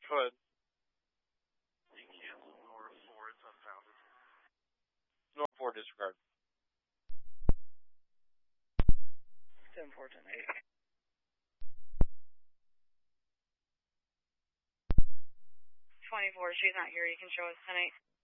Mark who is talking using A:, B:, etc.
A: Go ahead.
B: You cancel North 4, it's unfounded.
A: North 4 disregard.
C: 10-4, 10-8. 24, she's not here. You can show us 10-8.